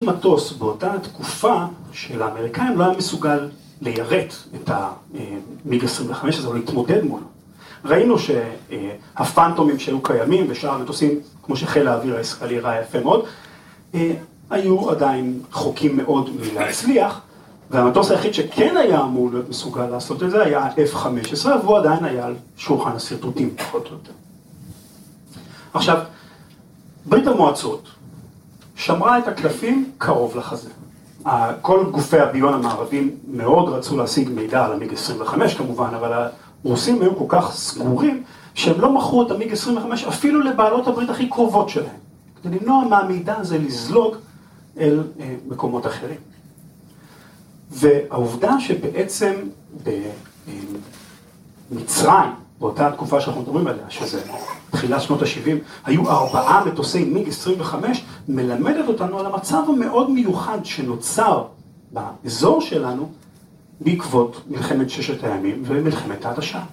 מטוס באותה תקופה של האמריקאים לא היה מסוגל ליירט את המיג 25 הזה או להתמודד מולו. ראינו שהפנטומים שהיו קיימים ושאר המטוסים, כמו שחיל האוויר הישראלי ראה יפה מאוד, היו עדיין חוקים מאוד מלהצליח, והמטוס היחיד שכן היה אמור להיות מסוגל לעשות את זה היה F-15, והוא עדיין היה על שולחן הסרטוטים, פחות או יותר. עכשיו, ברית המועצות שמרה את הקלפים קרוב לחזה. כל גופי הביון המערבים מאוד רצו להשיג מידע על המיג 25 כמובן, אבל הרוסים היו כל כך סגורים שהם לא מכרו את המיג 25 אפילו לבעלות הברית הכי קרובות שלהם, כדי למנוע מהמידע הזה לזלוג אל מקומות אחרים. והעובדה שבעצם במצרים, באותה תקופה שאנחנו מדברים עליה, שזה תחילת שנות ה-70, היו 4 מטוסי מיג 25, מלמדת אותנו על המצב המאוד מיוחד שנוצר באזור שלנו בעקבות מלחמת ששת הימים ומלחמת ההתשה.